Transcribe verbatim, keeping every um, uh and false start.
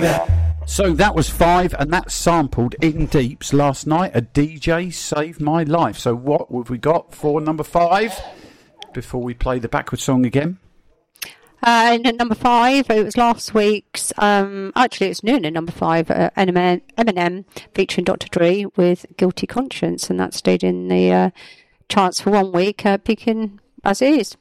baby. So that was five, and that sampled In Deep's Last Night. A D J Saved My Life. So what have we got for number five before we play the backward song again? Uh, and at number five, it was last week's, um, actually it's noon at number five, uh, Eminem, Eminem featuring Doctor Dre with Guilty Conscience, and that stayed in the uh, charts for one week, uh, peaking as is.